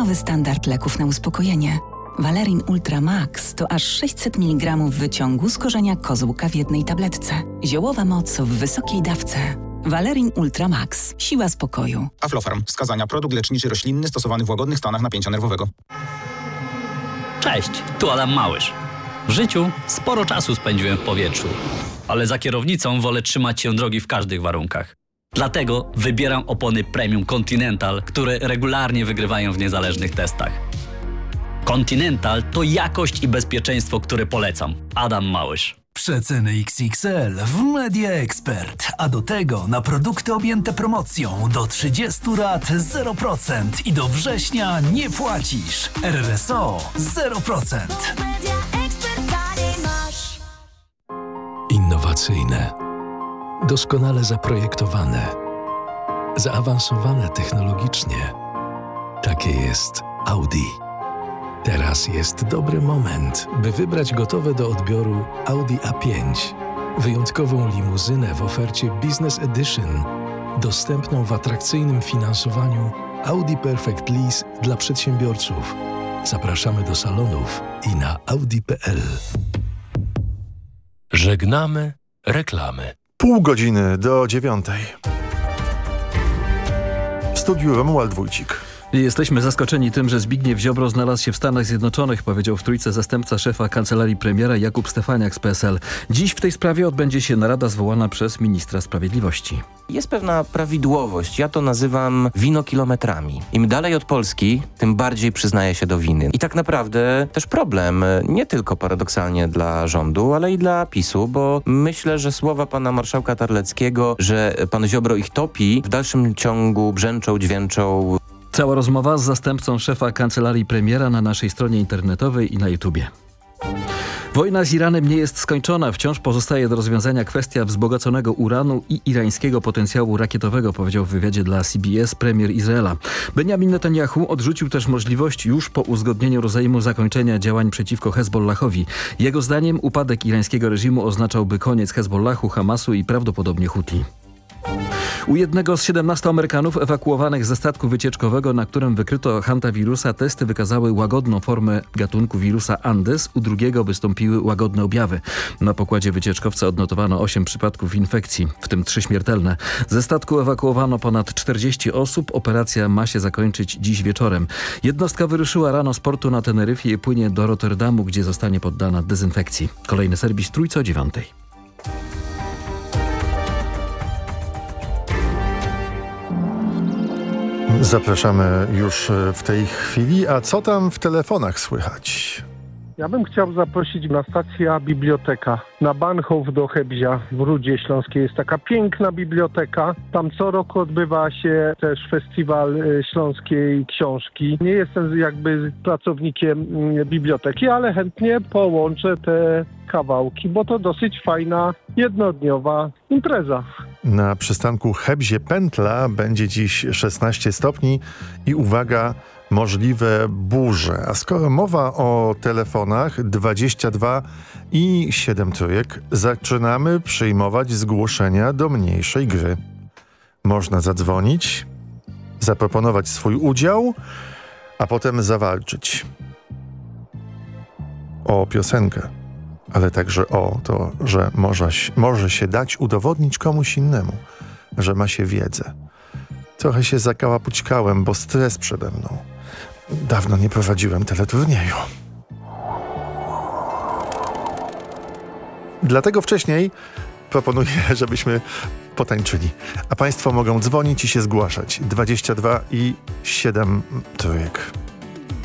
nowy standard leków na uspokojenie. Valerin Ultra Max to aż 600 mg wyciągu z korzenia kozłka w jednej tabletce. Ziołowa moc w wysokiej dawce. Valerin Ultra Max. Siła spokoju. Aflofarm. Wskazania. Produkt leczniczy roślinny stosowany w łagodnych stanach napięcia nerwowego. Cześć, tu Adam Małysz. W życiu sporo czasu spędziłem w powietrzu, ale za kierownicą wolę trzymać się drogi w każdych warunkach. Dlatego wybieram opony Premium Continental, które regularnie wygrywają w niezależnych testach. Continental to jakość i bezpieczeństwo, które polecam. Adam Małysz. Przeceny XXL w Media Expert, a do tego na produkty objęte promocją do 30 lat 0% i do września nie płacisz. RRSO 0%. Innowacyjne, doskonale zaprojektowane, zaawansowane technologicznie. Takie jest Audi. Teraz jest dobry moment, by wybrać gotowe do odbioru Audi A5. Wyjątkową limuzynę w ofercie Business Edition, dostępną w atrakcyjnym finansowaniu Audi Perfect Lease dla przedsiębiorców. Zapraszamy do salonów i na audi.pl. Żegnamy reklamy. Pół godziny do 9:00. W studiu Romuald Wójcik. Jesteśmy zaskoczeni tym, że Zbigniew Ziobro znalazł się w Stanach Zjednoczonych, powiedział w Trójce zastępca szefa Kancelarii Premiera Jakub Stefaniak z PSL. Dziś w tej sprawie odbędzie się narada zwołana przez ministra sprawiedliwości. Jest pewna prawidłowość, ja to nazywam winokilometrami. Im dalej od Polski, tym bardziej przyznaje się do winy. I tak naprawdę też problem, nie tylko paradoksalnie dla rządu, ale i dla PiS-u, bo myślę, że słowa pana marszałka Terleckiego, że pan Ziobro ich topi, w dalszym ciągu brzęczą, dźwięczą. Cała rozmowa z zastępcą szefa Kancelarii Premiera na naszej stronie internetowej i na YouTubie. Wojna z Iranem nie jest skończona. Wciąż pozostaje do rozwiązania kwestia wzbogaconego uranu i irańskiego potencjału rakietowego, powiedział w wywiadzie dla CBS premier Izraela. Benjamin Netanyahu odrzucił też możliwość już po uzgodnieniu rozejmu zakończenia działań przeciwko Hezbollahowi. Jego zdaniem upadek irańskiego reżimu oznaczałby koniec Hezbollahu, Hamasu i prawdopodobnie Huti. U jednego z 17 Amerykanów ewakuowanych ze statku wycieczkowego, na którym wykryto hantawirusa, testy wykazały łagodną formę gatunku wirusa Andes. U drugiego wystąpiły łagodne objawy. Na pokładzie wycieczkowca odnotowano 8 przypadków infekcji, w tym 3 śmiertelne. Ze statku ewakuowano ponad 40 osób. Operacja ma się zakończyć dziś wieczorem. Jednostka wyruszyła rano z portu na Teneryfie i płynie do Rotterdamu, gdzie zostanie poddana dezynfekcji. Kolejny serwis Trójce o 9:00. Zapraszamy już w tej chwili. A co tam w telefonach słychać? Ja bym chciał zaprosić na stację Biblioteka, na Bahnhof do Hebzia w Rudzie Śląskiej. Jest taka piękna biblioteka. Tam co roku odbywa się też festiwal śląskiej książki. Nie jestem jakby pracownikiem biblioteki, ale chętnie połączę te kawałki, bo to dosyć fajna, jednodniowa impreza. Na przystanku Hebzie Pętla będzie dziś 16 stopni i uwaga, możliwe burze. A skoro mowa o telefonach 22 i 7 trójek, zaczynamy przyjmować zgłoszenia do mniejszej gry. Można zadzwonić, zaproponować swój udział, a potem zawalczyć o piosenkę, ale także o to, że może się dać udowodnić komuś innemu, że ma się wiedzę. Trochę się zakałapućkałem, bo stres przede mną. Dawno nie prowadziłem teleturnieju. Dlatego wcześniej proponuję, żebyśmy potańczyli. A państwo mogą dzwonić i się zgłaszać. 22 i 7 trójek.